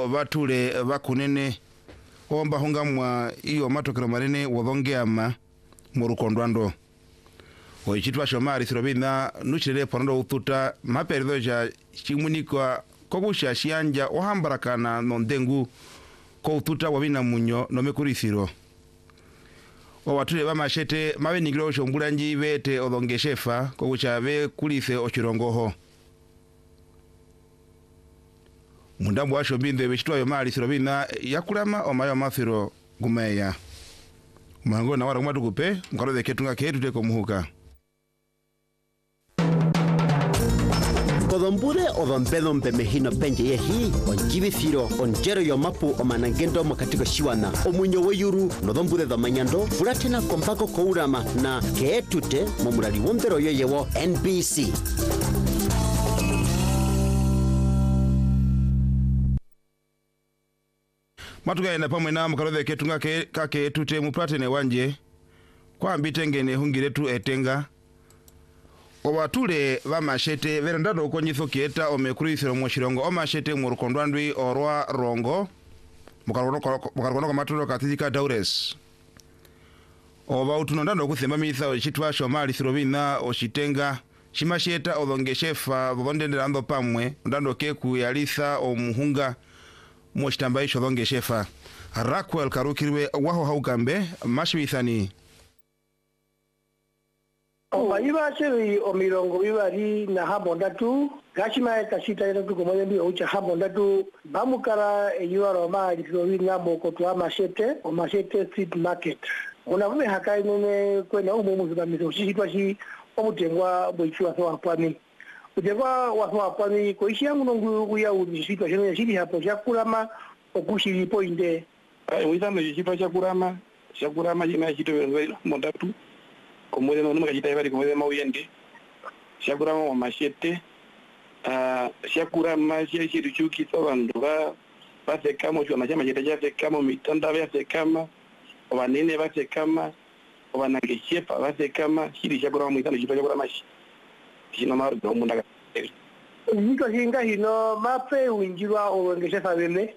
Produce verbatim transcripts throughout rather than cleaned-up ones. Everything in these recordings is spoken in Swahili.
o batule bakunene omba hongamwa iyo matokero manene wabongeama mu rukondwando oichitwa Shomari Thirobina nuchire pondo ututa maperedo ja chimunikwa kobusha shianja ohambarakana nondengu ko ututa wabina munyo no mekurisiro o batule bamashete mabenigiro shombulanji bete odongeshefa ko buchabe kulise ochirongoho mundambo washo binde bechitwa Shomari Thirobina yakulama omayo mafiro gumeya mango na wara kumatukupe mkaro de ketunga ketu teko muhuka Kodombure odombedo mpemehino penje yehi onjibithiro onjero yomapu omanangendo makatiko shiwana omunyo weyuru nodombure domanyando furatena kompako kourama na keetute momurali wondero yoyewo N B C matuka ena pamwe na mkarodhe ketunga ke, kake etute mupratene wanje kwa mbitengene hungiretu etenga obatule bamashete verandado okonyitho kieta omekurisiro moshirongo omashete mu rukondwandwi orwa rongo mukarono kwa matulo katizika daures oba utunondando okuthemba mitha ochitwa Shomari Thirobina oshitenga shimasheta odongeshefa bodondendera ando pamwe ndando keku yalitha omuhunga moshitamba isho odongeshefa Raquel Karukirwe waho haukambe mashibithani Omayiba cheri omirongo bibari na habondatu gashima kashita era tukomoye ndi ucha habondatu bamukara eyo Roma Thirobina boko twa mashete o mashete street market ona vube hakai nene kwena umumu zibamizo shishitwa shi omutengwa boichwa so apani utengwa waso apani koishi yangu nongu uya udishitwa shino shiri hapo chakurama okushiri poinde ai wizama shishitwa chakurama chakurama jina shito mondatu komwele no numaka chita bari komwele mauyende shakurama wa mashete ah shakurama shiru chuki so bandu ba base kama chwa machama chita chate kama mitanda base kama obanene base kama obanangeshepa base kama shiri shakurama mwitano chita shakurama shi shino maru no mundaka niko hinga hino mape winjirwa obangeshefa bene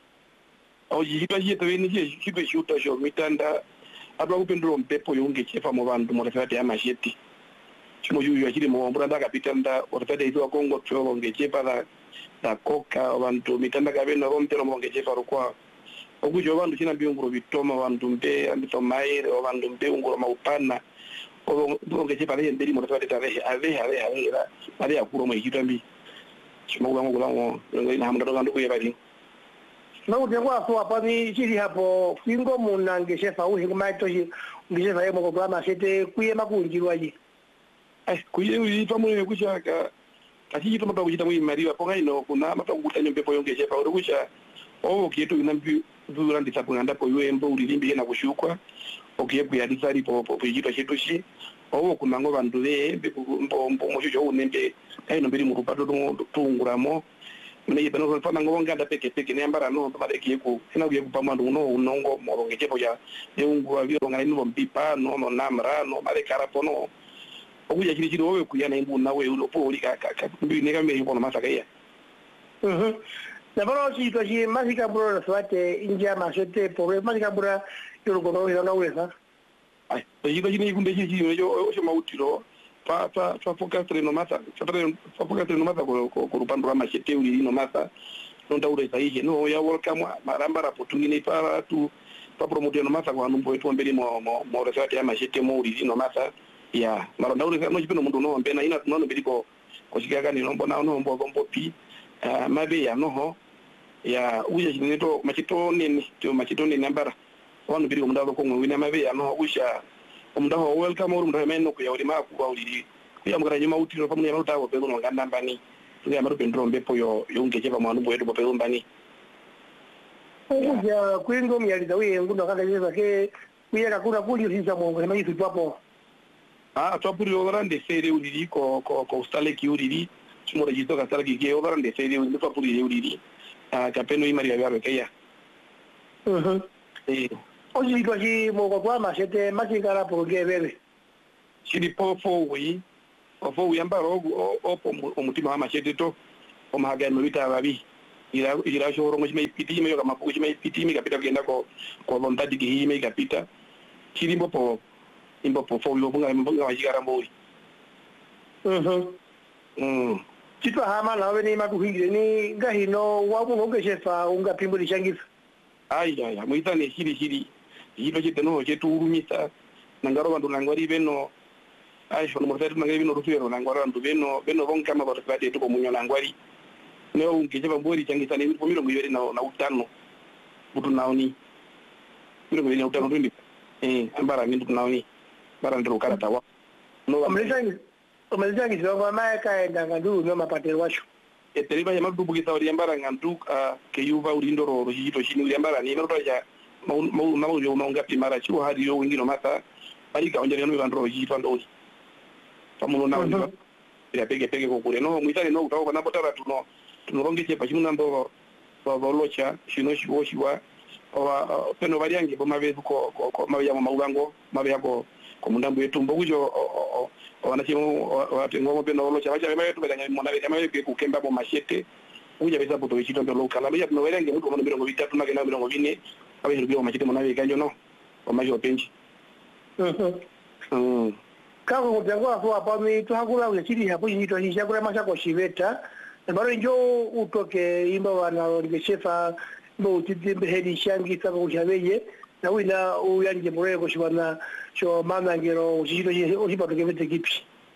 ojipa chita bene shi shipe shuta sho mitanda abla kupendula mpepo yongechefa mu bantu mu rafati amasheti chimo yuyu akiri mu mbura kapitanda orafati izwa Kongo tso ngechefa da da koka abantu mitanda kabeno rompero mu ngechefa rukwa okujo bantu china biunguro bitoma bantu mbe ambito maire bantu mbe unguro maupana o ngechefa le ndiri mu rafati tarehe ave ave ave ari akuro mu hitambi chimo gwango gwango ngina hamda ndo kuye bali na utengwa so apani chiri hapo fingo munangeshefa uhinga maitoshi ngeshefa yemo kwa mashete kuye makunjirwaje eh kuye uyipa mwe kuchaka kachito mapa kuchita mwe mariwa ponga ino kuna mapa kutanya mpepo yongeshefa uri kucha o kietu inambi zura ndisapuna ndapo yembo ulilimbi na kushukwa okiyebu ya disari po po kuchita chitushi o kuna ngo bantu be mbo mbo musho unembe kaino mbiri mu rupato tunguramo mne bano ko fana ngo nganda peke peke ne ambara no mare kiku ina kuye kupamando uno unongo moronge chepo ya eungu aviro ngani no mpipa no no namra no mare karapono okuya chiri chiri wewe kuyana imbu nawe ulopo uli ka ka mbi ne kambe ipo no masaka ya mhm na baro chi to chi masika bro swate inja masete por masika bro yo ko no ina wesa ai to yiko chini kunde chi yo o shoma utiro pa pa pa focus no masa pa focus no masa ko ko rupando kama shete uli no masa no ndaure sahihi no ya welcome maramba rapotungine para tu pa promote no masa kwa numbo yetu mbele mo mo resort ya mashete mo uli no masa ya mara ndaure no jipeno mundu no mbena ina no mbili ko ko shigaga ni no mbona no mbo bombo pi mabe ya no ho ya uja jineto machito nini to machito nini ambara wanu mbili ko mndalo ko ngwina mabe ya no usha umdaho welcome uri mdaho meno kuya uri maku kwa uri kuya mkara nyuma utiro pamu nyama utawo pego no nganda mbani kuya maru pendro mbepo yo yongechepa manu bwetu pego mbani ya kwingo myaliza uye ngundo kaka yeza ke kuya kakuna kuli usinza mongo sema yitu papo ah twapuri orande sere uri ko ko ko stale ki uri chimora jito ka stale ki ke orande sere uri twapuri uri ah kapeno imari ya yaro keya mhm eh oji kwa ji moko kwa mashete masikara poge bebe chiri pofo wi ofo wi ambaro opo omutima wa mashete to omahaga no bita babi ila ila shorongo chime ipiti ime kama puku chime ipiti ime kapita kenda ko ko vontadi ki ime kapita chilimbo po imbo po fo yo bunga mbonga wajikara mbori mhm mm chitwa hama lawe ni makuhingire ni ngahino wabu ngogeshefa unga pimbo lishangisa ai ai muitane hili hili hilo chiteno cheturumisa nangaro vandu nangwari beno ai shono mortatu nangari beno rufero nangwara vandu beno beno vonka kama vandu vate tuko munyo nangwari neo ungechepa mbori changisa ni pomiro nguyori na na utano butu naoni miro nguyori na utano twindi eh ambara ni butu naoni bara ndiro karata wa no amlizangi amlizangi zwa maeka enda ngandu no mapatero washo eteriba ya madubu kitawari ambara ngandu ke yuva urindoro rojito chini uri ambara ni mero ya mau mau mau yo maunga pimara chiwo hadi yo wingino mata bali ka onjere no vandro rojito ndori pamuno na ndiro ya pege pege kokure no muitane no utawo bana botara tuno tunoronge chepa chimuna ndo volocha chino chiwo chiwa owa peno variange bo mabe ko ko mabe ya maugango mabe yako ko mundambu yetumbo kujo wana chimo watengo peno volocha vacha mabe tubelanya mona be mabe ku kemba bo machete uja besa poto chito ndo lokala ya no variange mutu mona mirongo vitatu na kena mirongo vine abe hirubio machete mona be kanjo no o majo penji mhm mm kako kutango afu apa mi tu hakula ule chiri hapo nyito hisha kula masha ko shiveta baro njo utoke imba wana ngeshefa mbo utitimbe hedi shangi saka kushabeje na wina uyanje mureko shibana sho mama ngero ushito je usipatoke vete kipi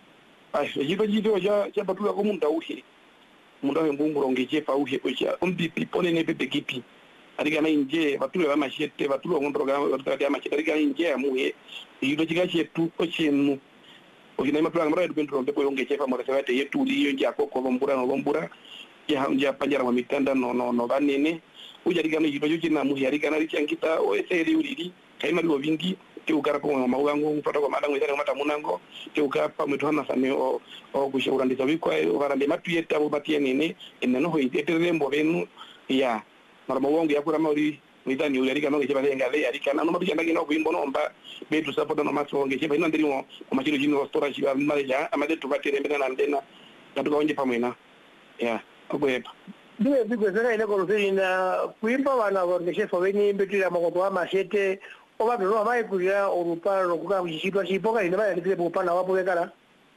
ai jito jito ja ja batula ko munda uhe munda we mbungu rongechefa uhe kwa umbipi pone ne pepe kipi ariga na inje batula ba machete batula ngondro ga batula ya machete ariga inje amuhe jito chikache tu ochenu okina mapanga mara dupendro mpepo yongechefa mora sabate yetu liyo nje akoko lombura no lombura ya hanja panjara wa mitanda no no no banene uja riga no jito china muhe ariga na richangita o eseri uriri kaima liwo vingi ke ukara kwa maugango mpata kwa madango isari mata munango ke ukapa mwituhana sane o o kushaura ndisa wikwa varande mapiyeta abo batie nene eneno ho itetere mbo benu ya mara maugango yakura mauri mwitani uyarika no cheba lenga le yarika na no mabisha ndagi no kuimbo no mba betu support no maso nge cheba inandiri mo machiro jino store chiba maleja amade tubatere mbena na ndena katuka onje pamwena ya okwepa ndiwe bigwe zera ile koroferi na kuimba wana ngeshefa beni mbetu ya makoto ama shete oba no mai kuja orupa rokuka kushitwa chipoka ina baya ndile bupana wapo bekara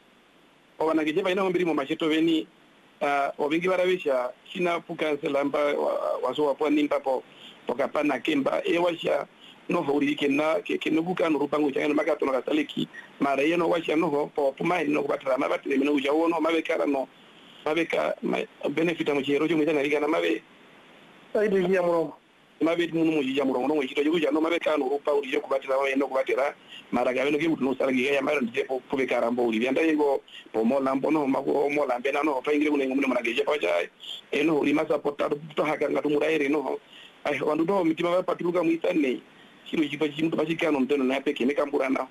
oba na ngejeba ina mbiri mo macheto beni ah obingi barabisha china pukansela mba waso wapo nimba po pokapana kemba ewasha no faurike na ke ke no buka no rupango changana makato no kasaleki mara yeno washa no po pumai no kubatara mabati meno uja wono mabekara no mabeka benefita mo chero chomo tana rigana mabe ai bijia murongo mabe munu mo jija murongo no chito juja no mabeka no rupa uri kubatira wa no kubatira mara gabe no ke mutu no saragi ya mara ndije po kubekara mbo uri yanda yego po mo lambo no mago mo lambe na no fa ingire kuno ngumune mona geje pa jai eno uri masa potado to haka ngatu muraire no ai wandu do mitima ba patuluka muitane kilo chipa chimuto bachikano mteno na peke mekambura na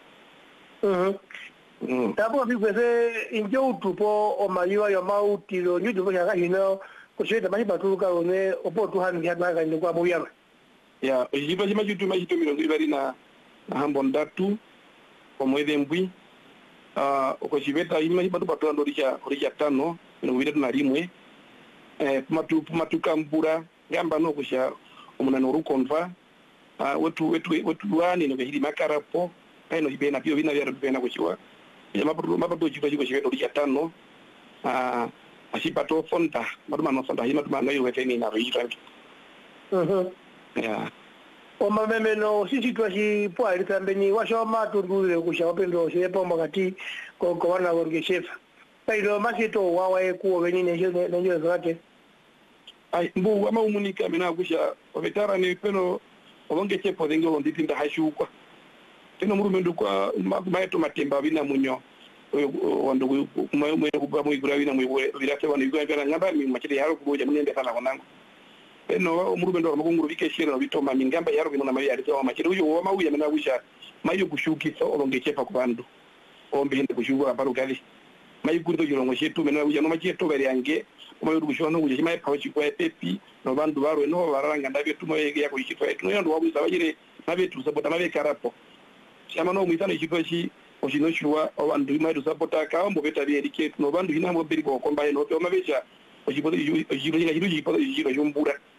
mhm mm tabo bigweze injo utupo o mayiwa yo mautilo nyudu bya kahino kusheta maji patuluka one opo tuhani ya naga ni kwa muyaro ya chipa chima chutu majitu mirongo ibari na hambo ndatu kwa mwede mbwi ah uko chibeta ima chipatu patula ndo richa richa tano mirongo ibari na rimwe eh matu matuka mbura gamba no kusha umunano rukonva ah wetu wetu wetu wani no behiri makarapo kaino ibena pio bina bya rubena kuchiwa ya mapato mapato chipa chipa chipa richa tano ah asipato fonta maduma no fonta hima tuma ngayo weteni na richa mhm ya o mameme no sisi twashi pwali tambeni washo matundule kusha opendo shepo makati ko ko wana gorge chef kailo masito wawa ku wenine ne ne zote ai mbu ama umunika mina kusha obetara ni peno obonge chepo dengo nditi nda hashukwa teno muru mendu kwa maeto matemba bina munyo wando mwe mwe kubwa mwe gura bina mwe birate wani gwa bana ngamba mi machide yaro kuboja mnyende sana konango peno muru mendu makunguru bike shira bitoma mingamba yaro bino na mali yari kwa machide uyo wa mauya mina kusha mayo kushukisa obonge chepa kubandu ombe hinde kushukwa paru gali mayo kurito jirongo shetu mena uya no macheto bari yange kuma yudu kushona uje chimaye pawachi kwa pepi no bandu baro no baranga ndabye tumo yege yako ichitwa etu no ndo wabuza bagire mabetu sabota mabe karapo chama no mwitano ichitwa chi oshinoshwa abandu mabetu sabota ka ombo beta bye dike no bandu hinambo biri ko komba no pe mabecha ochipo ochipo chinga chitu chipo chiro chombura